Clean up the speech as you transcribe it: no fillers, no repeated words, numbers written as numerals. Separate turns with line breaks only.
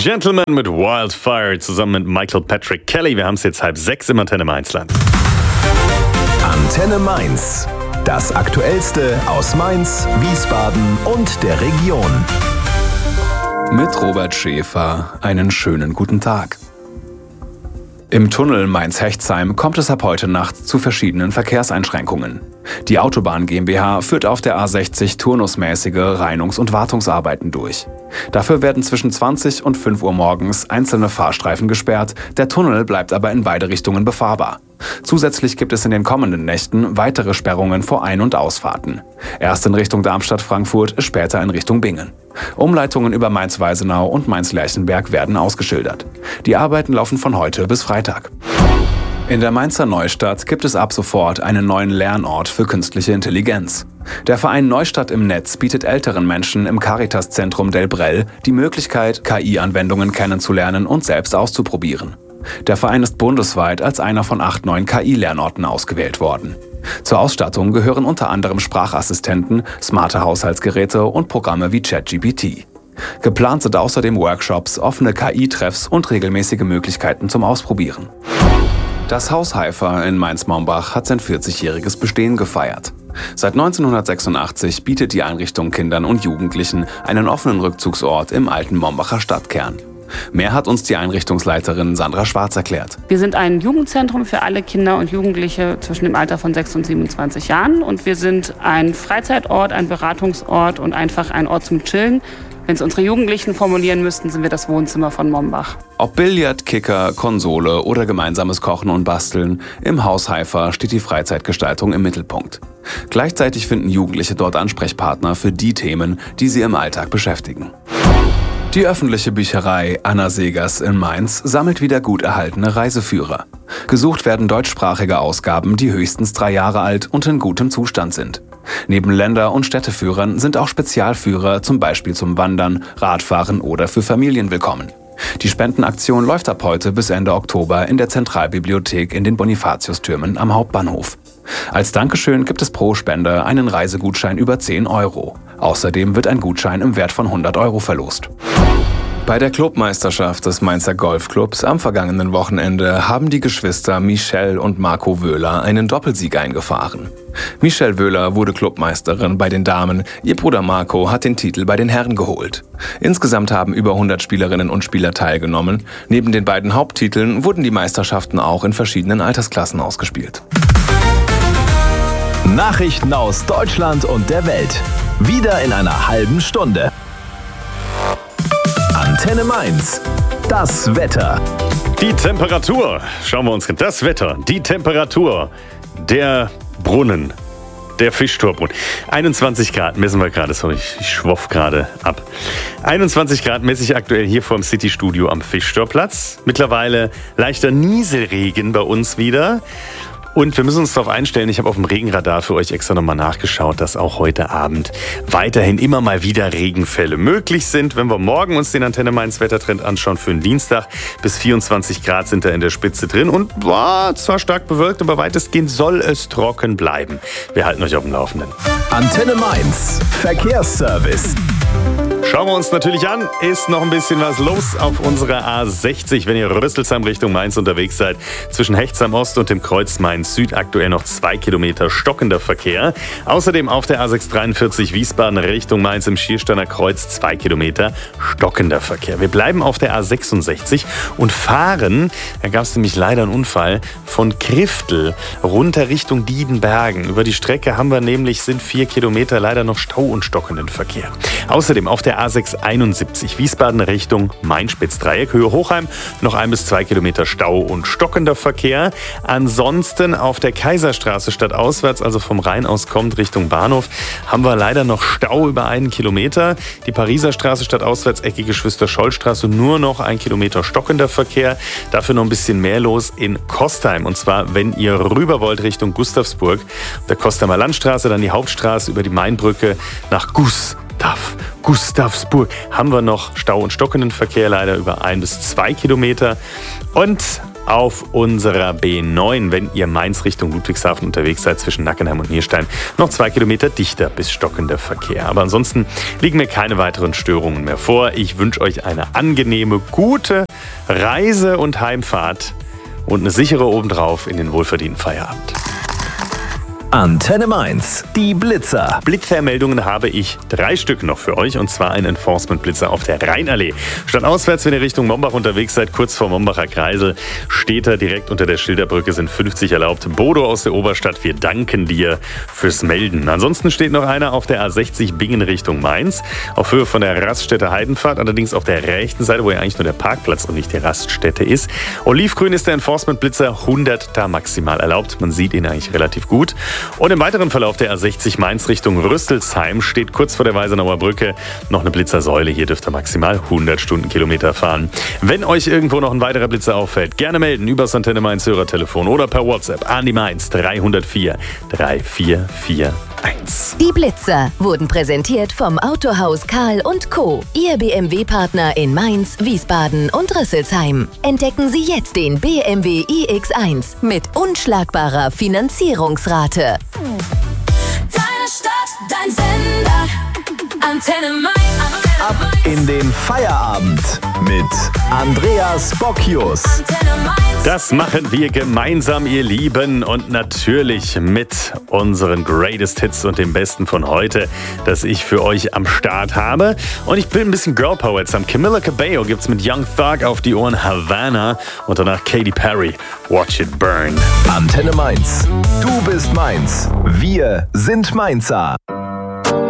Gentleman mit Wildfire zusammen mit Michael Patrick Kelly. Wir haben es jetzt 5:30 im Antenne Mainzland.
Antenne Mainz. Das Aktuellste aus Mainz, Wiesbaden und der Region.
Mit Robert Schäfer einen schönen guten Tag. Im Tunnel Mainz-Hechtsheim kommt es ab heute Nacht zu verschiedenen Verkehrseinschränkungen. Die Autobahn GmbH führt auf der A60 turnusmäßige Reinungs- und Wartungsarbeiten durch. Dafür werden zwischen 20 und 5 Uhr morgens einzelne Fahrstreifen gesperrt, der Tunnel bleibt aber in beide Richtungen befahrbar. Zusätzlich gibt es in den kommenden Nächten weitere Sperrungen vor Ein- und Ausfahrten. Erst in Richtung Darmstadt-Frankfurt, später in Richtung Bingen. Umleitungen über Mainz-Weisenau und Mainz-Lerchenberg werden ausgeschildert. Die Arbeiten laufen von heute bis Freitag. In der Mainzer Neustadt gibt es ab sofort einen neuen Lernort für künstliche Intelligenz. Der Verein Neustadt im Netz bietet älteren Menschen im Caritas-Zentrum Delbrell die Möglichkeit, KI-Anwendungen kennenzulernen und selbst auszuprobieren. Der Verein ist bundesweit als einer von 8 neuen KI-Lernorten ausgewählt worden. Zur Ausstattung gehören unter anderem Sprachassistenten, smarte Haushaltsgeräte und Programme wie ChatGPT. Geplant sind außerdem Workshops, offene KI-Treffs und regelmäßige Möglichkeiten zum Ausprobieren. Das Haus Haifa in Mainz-Mombach hat sein 40-jähriges Bestehen gefeiert. Seit 1986 bietet die Einrichtung Kindern und Jugendlichen einen offenen Rückzugsort im alten Mombacher Stadtkern. Mehr hat uns die Einrichtungsleiterin Sandra Schwarz erklärt.
Wir sind ein Jugendzentrum für alle Kinder und Jugendliche zwischen dem Alter von 6 und 27 Jahren. Und wir sind ein Freizeitort, ein Beratungsort und einfach ein Ort zum Chillen. Wenn es unsere Jugendlichen formulieren müssten, sind wir das Wohnzimmer von Mombach.
Ob Billard, Kicker, Konsole oder gemeinsames Kochen und Basteln, im Haus Haifa steht die Freizeitgestaltung im Mittelpunkt. Gleichzeitig finden Jugendliche dort Ansprechpartner für die Themen, die sie im Alltag beschäftigen. Die öffentliche Bücherei Anna Segers in Mainz sammelt wieder gut erhaltene Reiseführer. Gesucht werden deutschsprachige Ausgaben, die höchstens 3 Jahre alt und in gutem Zustand sind. Neben Länder- und Städteführern sind auch Spezialführer, zum Beispiel zum Wandern, Radfahren oder für Familien willkommen. Die Spendenaktion läuft ab heute bis Ende Oktober in der Zentralbibliothek in den Bonifatiustürmen am Hauptbahnhof. Als Dankeschön gibt es pro Spender einen Reisegutschein über 10 Euro. Außerdem wird ein Gutschein im Wert von 100 Euro verlost. Bei der Clubmeisterschaft des Mainzer Golfclubs am vergangenen Wochenende haben die Geschwister Michelle und Marco Wöhler einen Doppelsieg eingefahren. Michelle Wöhler wurde Clubmeisterin bei den Damen, ihr Bruder Marco hat den Titel bei den Herren geholt. Insgesamt haben über 100 Spielerinnen und Spieler teilgenommen. Neben den beiden Haupttiteln wurden die Meisterschaften auch in verschiedenen Altersklassen ausgespielt.
Nachrichten aus Deutschland und der Welt. Wieder in einer halben Stunde. Antenne Mainz. Das Wetter.
Die Temperatur. Schauen wir uns das Wetter. Die Temperatur. Der Brunnen. Der Fischtorbrunnen. 21 Grad messen wir gerade. Sorry, ich schwoff gerade ab. 21 Grad messe ich aktuell hier vorm City-Studio am Fischtorplatz. Mittlerweile leichter Nieselregen bei uns wieder. Und wir müssen uns darauf einstellen, ich habe auf dem Regenradar für euch extra nochmal nachgeschaut, dass auch heute Abend weiterhin immer mal wieder Regenfälle möglich sind. Wenn wir morgen uns den Antenne Mainz Wettertrend anschauen für den Dienstag, bis 24 Grad sind da in der Spitze drin und zwar stark bewölkt, aber weitestgehend soll es trocken bleiben. Wir halten euch auf dem Laufenden.
Antenne Mainz Verkehrsservice.
Schauen wir uns natürlich an, ist noch ein bisschen was los auf unserer A60, wenn ihr Rüsselsheim Richtung Mainz unterwegs seid. Zwischen Hechtsheim Ost und dem Kreuz Mainz Süd aktuell noch 2 Kilometer stockender Verkehr. Außerdem auf der A643 Wiesbaden Richtung Mainz im Schiersteiner Kreuz 2 Kilometer stockender Verkehr. Wir bleiben auf der A66 und fahren, da gab es nämlich leider einen Unfall, von Kriftel runter Richtung Diedenbergen. Über die Strecke sind 4 Kilometer leider noch Stau und stockenden Verkehr. Außerdem auf der A671 Wiesbaden Richtung Main-Spitz-Dreieck, Höhe Hochheim, noch 1 bis 2 Kilometer Stau und stockender Verkehr. Ansonsten auf der Kaiserstraße stadtauswärts, also vom Rhein aus kommt Richtung Bahnhof, haben wir leider noch Stau über 1 Kilometer. Die Pariser Straße stadtauswärts, eckige Geschwister-Scholl-Straße, nur noch 1 Kilometer stockender Verkehr. Dafür noch ein bisschen mehr los in Kostheim. Und zwar, wenn ihr rüber wollt Richtung Gustavsburg, auf der Kostheimer Landstraße, dann die Hauptstraße über die Mainbrücke nach Gustavsburg haben wir noch Stau und stockenden Verkehr, leider über 1 bis 2 Kilometer. Und auf unserer B9, wenn ihr Mainz Richtung Ludwigshafen unterwegs seid, zwischen Nackenheim und Nierstein. Noch 2 Kilometer dichter bis stockender Verkehr. Aber ansonsten liegen mir keine weiteren Störungen mehr vor. Ich wünsche euch eine angenehme, gute Reise und Heimfahrt und eine sichere obendrauf in den wohlverdienten Feierabend.
Antenne Mainz, die Blitzer.
Blitzermeldungen habe ich 3 Stück noch für euch, und zwar ein Enforcement-Blitzer auf der Rheinallee. Stadtauswärts, wenn ihr Richtung Mombach unterwegs seid, kurz vor Mombacher Kreisel, steht er direkt unter der Schilderbrücke, sind 50 erlaubt. Bodo aus der Oberstadt, wir danken dir fürs Melden. Ansonsten steht noch einer auf der A60 Bingen Richtung Mainz, auf Höhe von der Raststätte Heidenfahrt, allerdings auf der rechten Seite, wo ja eigentlich nur der Parkplatz und nicht die Raststätte ist. Olivgrün ist der Enforcement-Blitzer, 100 da maximal erlaubt. Man sieht ihn eigentlich relativ gut. Und im weiteren Verlauf der A60 Mainz Richtung Rüsselsheim steht kurz vor der Weisenauer Brücke noch eine Blitzersäule. Hier dürft ihr maximal 100 Stundenkilometer fahren. Wenn euch irgendwo noch ein weiterer Blitzer auffällt, gerne melden über das Antenne Mainz Hörertelefon oder per WhatsApp an die Mainz 304 3441.
Die Blitzer wurden präsentiert vom Autohaus Karl & Co., Ihr BMW-Partner in Mainz, Wiesbaden und Rüsselsheim. Entdecken Sie jetzt den BMW iX1 mit unschlagbarer Finanzierungsrate.
Deine Stadt, dein Sender, Antenne Mainz.
Ab in den Feierabend mit Andreas Bocchius.
Antenne Mainz.
Das machen wir gemeinsam, ihr Lieben, und natürlich mit unseren Greatest Hits und dem Besten von heute, das ich für euch am Start habe. Und ich bin ein bisschen Girl Power jetzt. Camila Cabello gibt's mit Young Thug auf die Ohren, Havana, und danach Katy Perry, Watch It Burn.
Antenne Mainz. Du bist Mainz. Wir sind Mainzer.